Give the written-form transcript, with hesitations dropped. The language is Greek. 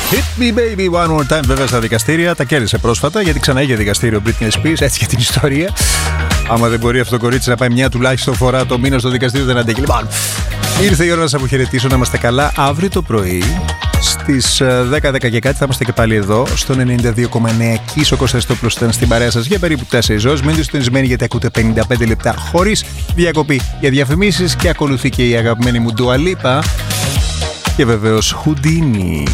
Hit me baby one more time, βέβαια στα δικαστήρια. Τα κέρδισε πρόσφατα γιατί ξανά είχε δικαστήριο Britney Spears, έτσι για την ιστορία. Άμα δεν μπορεί αυτό το κορίτσι να πάει μια τουλάχιστον φορά το μήνα στο δικαστήριο, δεν αντέχει. Λοιπόν, ήρθε η ώρα να σας αποχαιρετήσω, να είμαστε καλά. Αύριο το πρωί στις 10 και κάτι θα είμαστε και πάλι εδώ στο 92,9 Κίσο Κωνσταντινόπουλος ήταν στην παρέα σας για περίπου 4 ώρες. Μείνετε συντονισμένοι γιατί ακούτε 55 λεπτά χωρίς διακοπή για διαφημίσεις και ακολουθεί και η αγαπημένη μου Dua Lipa και βεβαίως Houdini.